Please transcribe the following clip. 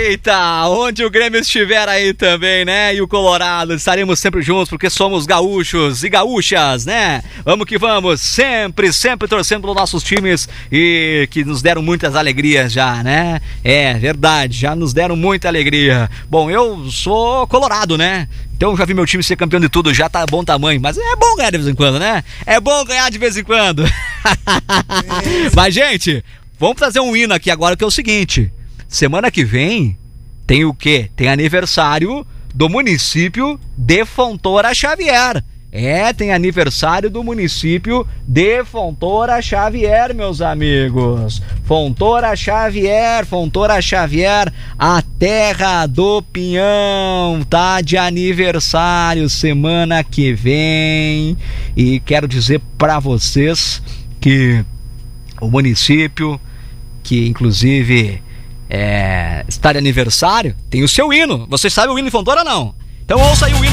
Eita, onde o Grêmio estiver aí também, né? E o Colorado, estaremos sempre juntos porque somos gaúchos e gaúchas, né? Vamos que vamos, sempre torcendo pelos nossos times e que nos deram muitas alegrias já, né? É verdade, já nos deram muita alegria. Bom, eu sou colorado, né? Então já vi meu time ser campeão de tudo, já tá bom tamanho, mas é bom ganhar de vez em quando, né? É bom ganhar de vez em quando. Mas, gente, vamos fazer um hino aqui agora que é o seguinte: semana que vem tem o quê? Tem aniversário do município de Fontoura Xavier. Tem aniversário do município de Fontoura Xavier, meus amigos. Fontoura Xavier, a terra do pinhão, tá de aniversário semana que vem. E quero dizer pra vocês que o município, que inclusive está de aniversário, tem o seu hino. Vocês sabem o hino de Fontoura ou não? Então ouça aí o hino.